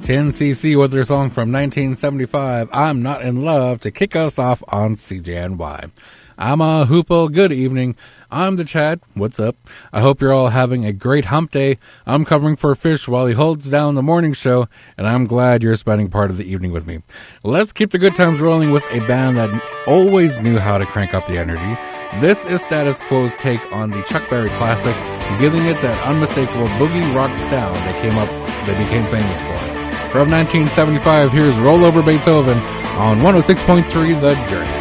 10cc with their song from 1975, I'm Not in Love, to kick us off on CJNY. I'm a Hoopo. Good evening. I'm the Chad. What's up? I hope you're all having a great hump day. I'm covering for Fish while he holds down the morning show, and I'm glad you're spending part of the evening with me. Let's keep the good times rolling with a band that always knew how to crank up the energy. This is Status Quo's take on the Chuck Berry classic, giving it that unmistakable boogie rock sound they became famous for. From 1975, here's Roll Over Beethoven on 106.3 The Journey.